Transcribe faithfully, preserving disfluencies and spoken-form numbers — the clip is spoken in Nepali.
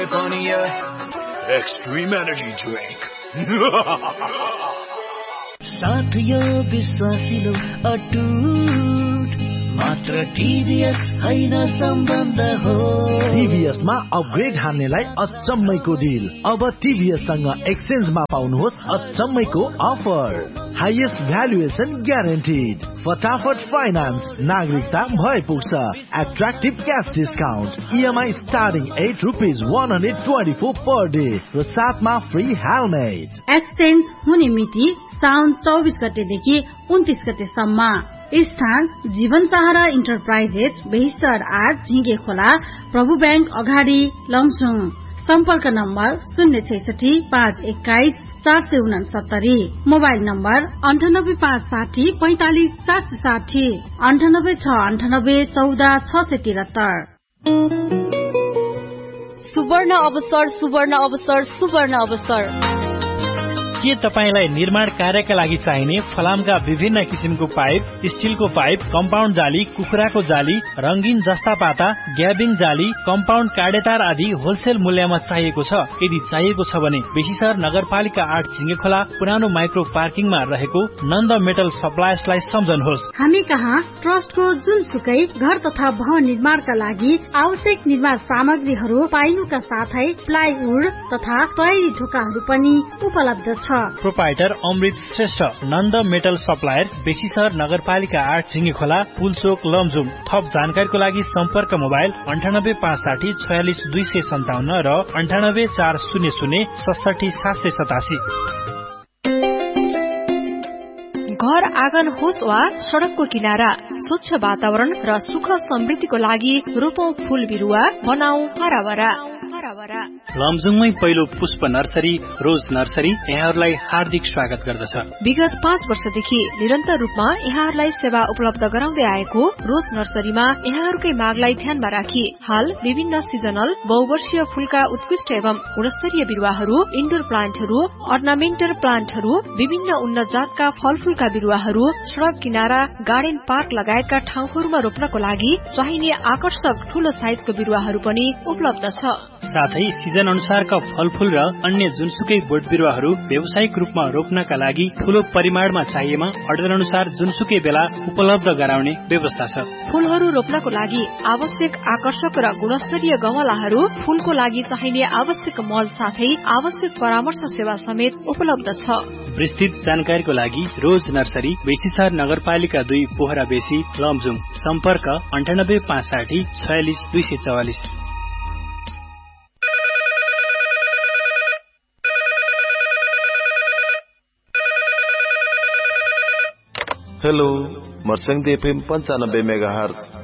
Extreme energy drink. साथ यो विश्वासिलो अटुट मात्र टीवीएस हैन सम्बन्ध हो। टीवीएस मा अपग्रेड हान्नेलाई अचम्मैको डिल। अब टीवीएस सँग एक्सचेन्ज मा पाउनुहोस् अचम्मैको अफर। Highest valuation ग्यारेन्टीड। फटाफट फाइनान्स नागरिकता भए पुग्छ। Attractive cash discount. EMI starting at rupees one hundred twenty four per day र साथमा फ्री हेलमेट। एक्सचेन्ज हुने मिति साउन चौबिस गतेदेखि उन्तीस गतेसम्म। स्थान जीवन सहारा इन्टरप्राइजेस बेहिस्टर आठ झिंगे खोला प्रभु बैंक अगाडि लमसुङ। सम्पर्क नम्बर शून्य छैसठी पाँच एक्काइस चार सय उनसत्तरी। मोबाइल नम्बर अन्ठानब्बे पाँच साठी पैंतालिस चार सय साठी अन्ठानब्बे छ अन्ठानब्बे चौध छ सय तिहत्तर। सुवर्ण अवसर सुवर्ण अवसर सुवर्ण अवसर। के तपाईलाई निर्माण कार्यका लागि चाहिने फलामका विभिन्न किसिमको पाइप, स्टिलको पाइप, कम्पाउन्ड जाली, कुखुराको जाली, रंगीन जस्ता पाता, ग्याबिङ जाली, कम्पाउन्ड काडेतार आदि होलसेल मूल्यमा चाहिएको छ? यदि चाहिएको छ भने बेसीसर नगरपालिका आठ झिंगेखोला पुरानो माइक्रो पार्किङमा रहेको नन्द मेटल सप्लायर्सलाई सम्झनुहोस्। हामी कहाँ ट्रस्टको जुनसुकै घर तथा भवन निर्माणका लागि आवश्यक निर्माण सामग्रीहरू पाइनुका साथै प्लाइवुड तथा तयारी ढोकाहरू पनि उपलब्ध छ। प्रोपाइटर अमृत श्रेष्ठ, नन्द मेटल सप्लायर्स, बेसीसर नगरपालिका आठ झिंगेखोला पुलचोक लमजुम। थप जानकारीको लागि सम्पर्क मोबाइल अन्ठानब्बे पाँच साठी छयालिस दुई सय सन्ताउन्न र अन्ठानब्बे चार शून्य शून्य सडसठी सात सय सतासी। घर आँगन होस् वा सड़कको किनारा, स्वच्छ वातावरण र सुख समृद्धिको लागि रोपौं फूल बिरुवा, बनाऊ हराभरा। लमजुङमै पहिलो पुष्प नर्सरी रोज नर्सरी यहाँहरूलाई हार्दिक स्वागत गर्दछ। विगत पाँच वर्षदेखि निरन्तर रूपमा यहाँहरूलाई सेवा उपलब्ध गराउँदै आएको रोज नर्सरीमा यहाँहरूकै मागलाई ध्यानमा राखी हाल विभिन्न सिजनल बहुवर्षीय फूलका उत्कृष्ट एवं गुणस्तरीय बिरुवाहरू, इन्डोर प्लान्टहरू, अर्नामेन्टल प्लान्टहरू, विभिन्न उन्नत जातका फलफूलका बिरुवाहरू, सड़क किनारा, गार्डन पार्क लगायतका ठाउँहरूमा रोप्नको लागि चाहिने आकर्षक ठूलो साइजको बिरुवाहरू पनि उपलब्ध छ। साथै सिजन अनुसारका फलफूल र अन्य जुनसुकै बोट बिरुवाहरू व्यावसायिक रूपमा रोप्नका लागि ठूलो परिमाणमा चाहिएमा अर्डर अनुसार जुनसुकै बेला उपलब्ध गराउने व्यवस्था छ। फूलहरू रोप्नको लागि आवश्यक आकर्षक र गुणस्तरीय गमलाहरू, फूलको लागि चाहिने आवश्यक मल साथै आवश्यक परामर्श सेवा समेत उपलब्ध छ। विस्तृत जानकारीको लागि रोज नर्सरी बेसीसर नगरपालिका दुई पोखरा बेसी लमजुङ। सम्पर्क अन्ठानब्बे पाँच साठी छयालिस दुई सय चौवालिस। Hello मर्सङ FM पंचानब्बे mega hertz